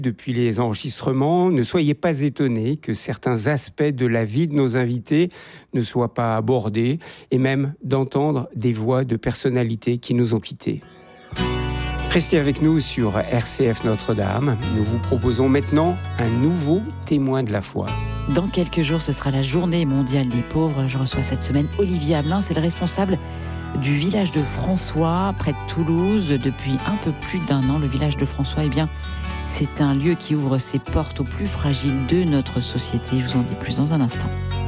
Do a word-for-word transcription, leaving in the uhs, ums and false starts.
Depuis les enregistrements, ne soyez pas étonnés que certains aspects de la vie de nos invités ne soient pas abordés et même d'entendre des voix de personnalités qui nous ont quittés. Restez avec nous sur R C F Notre-Dame. Nous vous proposons maintenant un nouveau témoin de la foi. Dans quelques jours, ce sera la journée mondiale des pauvres. Je reçois cette semaine Olivier Ablin, c'est le responsable du village de François, près de Toulouse. Depuis un peu plus d'un an, le village de François, eh bien, c'est un lieu qui ouvre ses portes aux plus fragiles de notre société. Je vous en dis plus dans un instant.